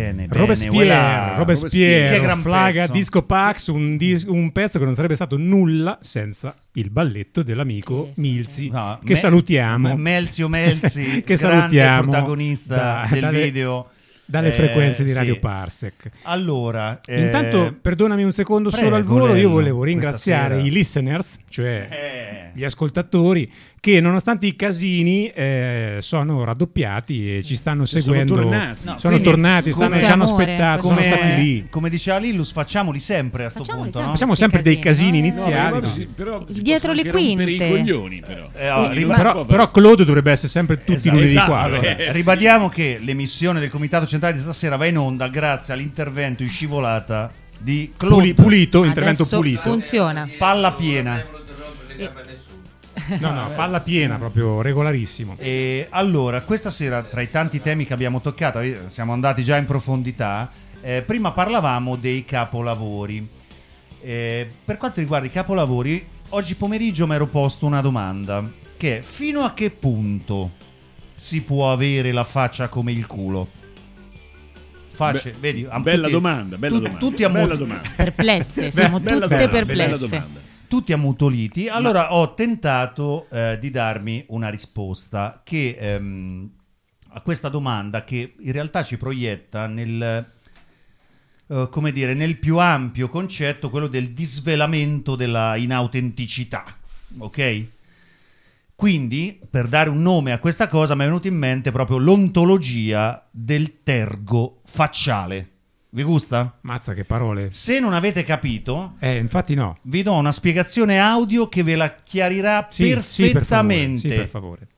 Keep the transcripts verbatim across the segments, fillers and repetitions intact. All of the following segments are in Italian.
bene, bene. Robespierre, Voilà. Robespierre, Che gran Flaga, pezzo. Disco Pax, un, dis- un pezzo che non sarebbe stato nulla senza il balletto dell'amico Sì, sì, Milzi, No, che Me- salutiamo. Me- Melzio Melzi, che grande salutiamo protagonista da- del dalle- video. dalle Eh, frequenze di Radio sì. Parsec. Allora, eh, Intanto, perdonami un secondo prego, solo al volo, io Lello, volevo questa ringraziare sera. i listeners, cioè eh, gli ascoltatori, che nonostante i casini eh, sono raddoppiati e ci stanno Sono seguendo. tornati. No, sono quindi, tornati, stanno, come- ci hanno amore, aspettato, come- sono stati lì. come, come diceva Lillus, facciamoli sempre a sto Facciamoli punto, sempre. no? Facciamo Questi sempre dei casini casini, no? iniziali. No, no? sì, però si Dietro possono le anche rompere quinte. i coglioni, però. Eh, oh, Quindi riba- non si Però, può però fare- Claude dovrebbe essere sempre tutti Esatto, i lunedì esatto. qua. Allora, Eh, sì. ribadiamo che l'emissione del Comitato Centrale di stasera va in onda grazie all'intervento in scivolata di Claude. Puli- pulito, intervento Adesso pulito. funziona. Palla piena. No, no, palla piena, proprio regolarissimo. E allora, questa sera, tra i tanti temi che abbiamo toccato, eh, siamo andati già in profondità. eh, prima parlavamo dei capolavori. Eh, per quanto riguarda i capolavori, oggi pomeriggio mi ero posto una domanda, che è: fino a che punto si può avere la faccia come il culo? Facce, Be- vedi, am- bella tutti- domanda, bella tut- domanda. tutti bella ammu- domanda. Perplesse, siamo Bella tutte domanda, perplesse. bella domanda. tutti ammutoliti. Allora ho tentato eh, di darmi una risposta che ehm, a questa domanda, che in realtà ci proietta nel eh, come dire, nel più ampio concetto, quello del disvelamento della inautenticità, ok? Quindi, per dare un nome a questa cosa, mi è venuto in mente proprio l'ontologia del tergo facciale. Vi gusta? Mazza che parole. Se non avete capito, Eh, infatti no. vi do una spiegazione audio che ve la chiarirà Sì, perfettamente. Sì, per favore. Sì, per favore.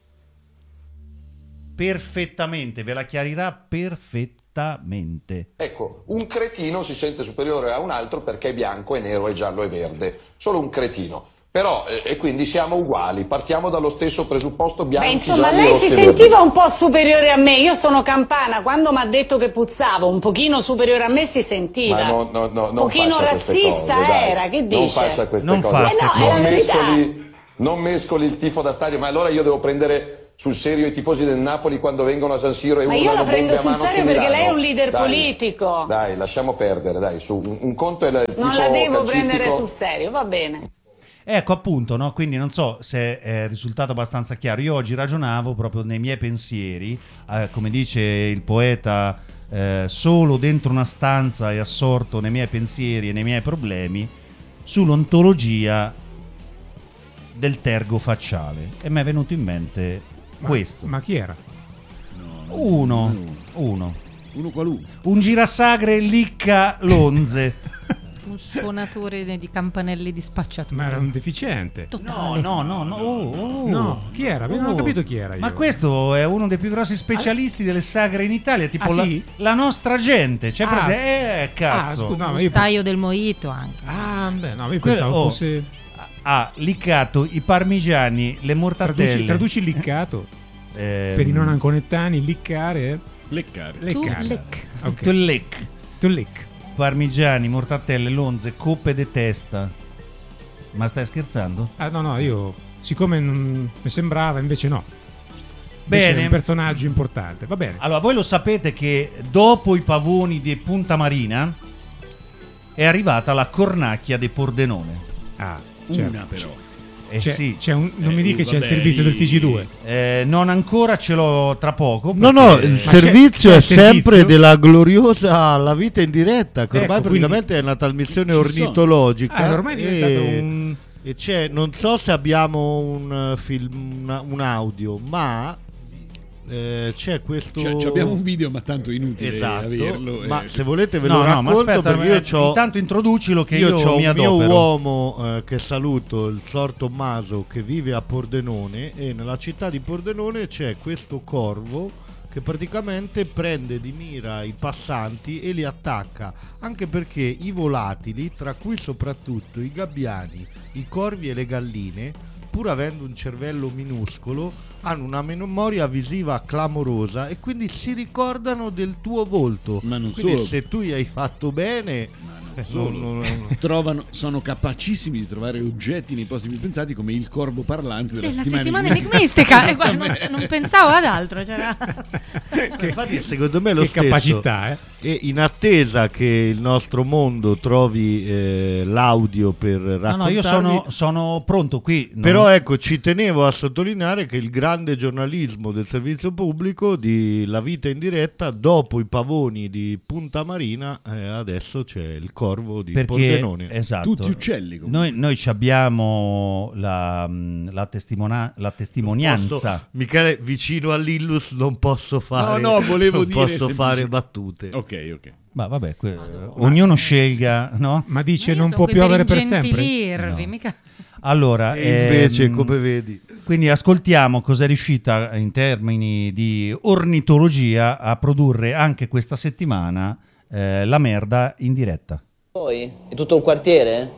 Perfettamente, ve la chiarirà perfettamente. Ecco, un cretino si sente superiore a un altro perché è bianco, è nero, è giallo e verde. Solo un cretino. Però, eh, e quindi siamo uguali, partiamo dallo stesso presupposto, bianchi, Beh, insomma, gialli, lei rossi si e verdi. sentiva un po' superiore a me, io sono campana, quando mi ha detto che puzzavo un pochino superiore a me si sentiva. Ma no, no, no, un non pochino faccia queste razzista cose, dai. era, che Non dice? faccia queste Non cose. fa Eh ste no, cose. è non, la verità. mescoli, non mescoli il tifo da stadio, ma allora io devo prendere sul serio i tifosi del Napoli quando vengono a San Siro e Ma io urlano la prendo bombe a sul mano serio su perché Milano. lei è un leader Dai, politico. Dai, lasciamo perdere, dai, su. Un, un conto è il tifo Non la devo calcistico. prendere sul serio, va bene. Ecco, appunto, no? Quindi non so se è risultato abbastanza chiaro. Io oggi ragionavo proprio nei miei pensieri, eh, come dice il poeta, eh, solo dentro una stanza e assorto nei miei pensieri e nei miei problemi, sull'ontologia del tergo facciale. E mi è venuto in mente Ma- questo. Ma chi era? Uno, uno. Uno qualunque. Un girasagre licca l'onze. Un suonatore di campanelli di spacciatura. Ma era un deficiente. No, Totale. no, no, no. Oh, oh. No, chi era? Non ho Oh. capito chi era io. Ma questo è uno dei più grossi specialisti delle sagre in Italia, tipo Ah, la, sì? la nostra gente. Cioè, Ah. prese- eh, cazzo. Ah, scusa, no, Lo io- staio del Mojito anche. Ah, beh, no, io Quello- pensavo oh, fosse. Ha liccato i parmigiani, le mortadelle. Traduci, traduci liccato. ehm, Per i non anconettani, liccare. Leccare. To Leccare. lick. Ok. to lick. To lick. Parmigiani, mortadelle, lonze, coppe de testa. Ma stai scherzando? Ah, no, no, io. Siccome non mi sembrava, invece no. Invece Bene. È un personaggio importante. Va bene. Allora, voi lo sapete che dopo i pavoni di Punta Marina è arrivata la cornacchia di Pordenone. Ah, certo. Una però. Eh C'è, sì. c'è un, non Eh, mi dica che c'è il vabbè, servizio del lì- T G due. Eh, non ancora, ce l'ho tra poco. No, no, perché- il c'è- servizio c'è è il servizio? sempre della gloriosa La vita in diretta, che ormai Ecco, praticamente è una trasmissione ci ornitologica. Ah, ormai è diventato e, un. e c'è, non so se abbiamo un uh, film, una- un audio, ma eh, c'è questo. Cioè, ci abbiamo un video, ma tanto inutile Esatto, averlo. ma eh. se volete ve No, lo no, ma racconto, aspetta, perché io eh, c'ho, intanto introducilo che io io, c'ho mi un mio adopero. uomo eh, che saluto, il Sor Tommaso, che vive a Pordenone, e nella città di Pordenone c'è questo corvo che praticamente prende di mira i passanti e li attacca, anche perché i volatili, tra cui soprattutto i gabbiani, i corvi e le galline, pur avendo un cervello minuscolo, hanno una memoria visiva clamorosa e quindi si ricordano del tuo volto. Ma non Quindi solo. se tu gli hai fatto bene, non solo. non- non- Trovano, sono capacissimi di trovare oggetti nei posti più pensati, come il corvo parlante della, Della settimana, settimana enigmistica. Eh, guarda, non, non pensavo ad altro. C'era... Che infatti secondo me è lo che stesso. capacità, eh? E in attesa che il nostro mondo trovi eh, l'audio per No, raccontarvi, no, io sono, sono pronto qui. non- però ecco, ci tenevo a sottolineare che il grande giornalismo del servizio pubblico di La Vita in diretta, dopo i pavoni di Punta Marina, eh, adesso c'è il corvo di perché Pordenone. esatto. tutti uccelli comunque. Noi, noi ci abbiamo la, la, testimona- la testimonianza. Posso- Michele, vicino all'Illus non posso fare, No, no, volevo non dire posso semplici- fare battute. Ok, ok. Ma vabbè, que- ognuno scelga, no? Ma dice Ma io non sono può qui piovere per ingentilirvi, sempre? No. mica... Allora, E invece, ehm, come vedi, quindi ascoltiamo cosa è riuscita in termini di ornitologia a produrre anche questa settimana eh, la merda in diretta. Poi? È tutto un quartiere?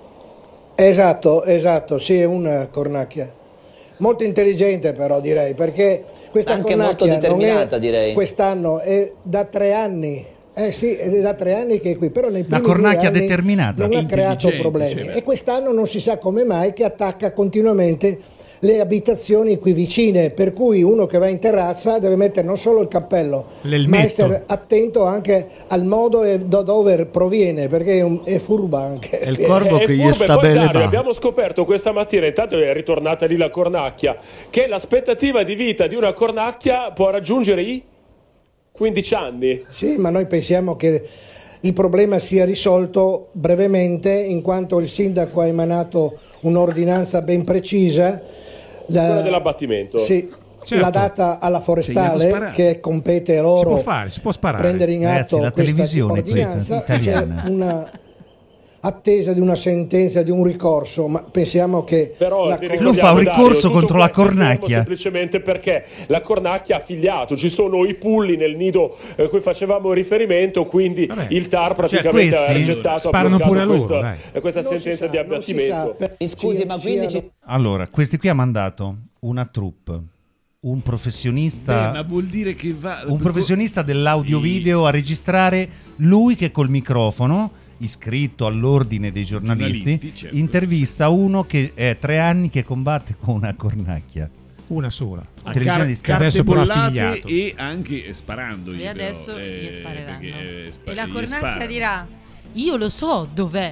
Esatto, esatto, sì, è una cornacchia. Molto intelligente però direi, perché questa Anche cornacchia molto determinata, non è direi. quest'anno, è da tre anni. Eh sì, è da tre anni che è qui, però nei primi cornacchia due anni determinata. non ha creato Intelligente, problemi. cioè, E quest'anno non si sa come mai che attacca continuamente le abitazioni qui vicine, per cui uno che va in terrazza deve mettere non solo il cappello, L'elmetto. ma essere attento anche al modo e da dove proviene, perché è, un- è furba anche. è il corvo È che gli furba, e sta poi, bene Dario, ma. abbiamo scoperto questa mattina, intanto è ritornata lì la cornacchia, che l'aspettativa di vita di una cornacchia può raggiungere i quindici anni. Sì, ma noi pensiamo che il problema sia risolto brevemente, in quanto il sindaco ha emanato un'ordinanza ben precisa. La- Quella dell'abbattimento. Sì, Certo. la data alla Cioè, gli forestale, hanno che compete Si loro può fare, si può sparare. prendere in Ragazzi, atto la questa televisione ordinanza. questa, italiana. C'è una attesa di una sentenza, di un ricorso, ma pensiamo che Però la ti cosa- Lui fa un ricordiamo, Dario, ricorso tutto contro la questo fermo cornacchia. semplicemente perché la cornacchia ha figliato, ci sono i pulli nel nido eh, a cui facevamo riferimento, quindi Vabbè. il T A R praticamente questi ha rigettato, ha sparano bloccato pure a loro, questa, dai. eh, questa non si sentenza sa, di non si sa, abbattimento. per- Mi scusi, ci- ma siano- quindi ci- Allora, questi qui ha mandato una troupe, un professionista, Beh, ma vuol dire che va un professionista dell'audio video a registrare lui che col microfono, iscritto all'ordine dei giornalisti, Giornalisti, certo. intervista uno che è tre anni che combatte con una cornacchia. Una sola. a televisione car- di Stato. Adesso carte però bollate affiliato. e anche sparandogli, E adesso però, gli eh, spareranno. perché, eh, spa- E la gli cornacchia sparano. dirà: io lo so dov'è.